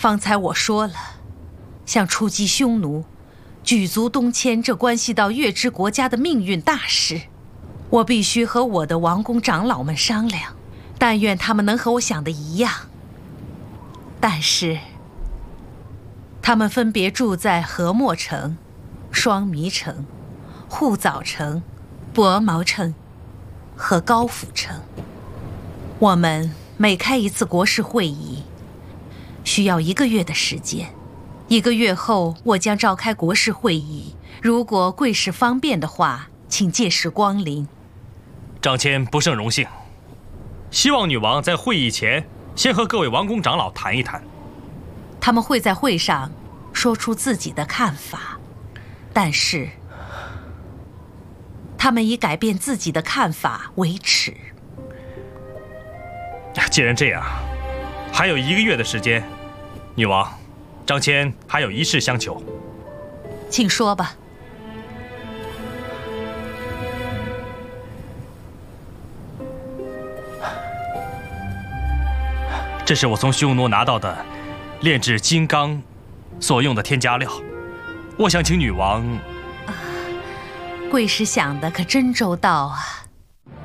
方才我说了，想出击匈奴，举族东迁，这关系到月之国家的命运大事，我必须和我的王公长老们商量，但愿他们能和我想的一样。但是，他们分别住在和墨城、双迷城、护枣城、博毛城和高府城。我们每开一次国事会议，需要1个月的时间。1个月后，我将召开国事会议。如果贵使方便的话，请届时光临。 张骞不胜荣幸，希望女王在会议前先和各位王公长老谈一谈。 他们会在会上说出自己的看法，但是他们以改变自己的看法为耻。 既然这样，还有1个月的时间，女王，张骞还有一事相求。 请说吧。 这是我从匈奴拿到的炼制金刚所用的添加料，我想请女王。 贵使想的可真周到啊！